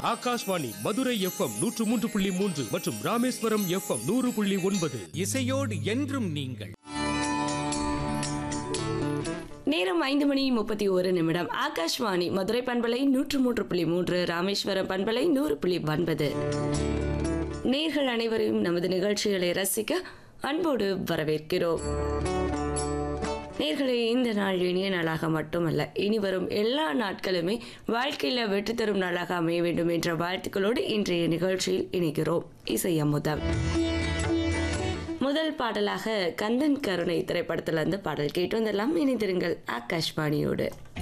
Akashvani Madurai FM 103.3 மற்றும் Rameswaram FM 100.9. இசையோடு என்றும் நீங்கள். நேரம் 5:31. ஆகாஷ்வாணி மதுரை பண்பலை 103.3, ராமேஸ்வரம் பண்பலை 100.9. நேர்கள் அனைவரையும் நமது நிகழ்ச்சிகளை ரசிக்க அன்போடு வரவேற்கிறோம். நேர்களே, இந்த நாள் இனிய நாளாக மட்டுமல்ல, இனி வரும் எல்லா நாட்களுமே வாழ்க்கையில் வெற்றி தரும் நாளாக அமைய வேண்டும் என்ற வாழ்த்துக்களோடு இன்றைய நிகழ்ச்சியில் இணைகிறோம். இசை அமுதம். முதல் பாடலாக கந்தன் கருணை திரைப்படத்திலிருந்து பாடல் கேட்டு வந்துடலாம். இணைந்திருங்கள் ஆகாஷ்வாணியோடு.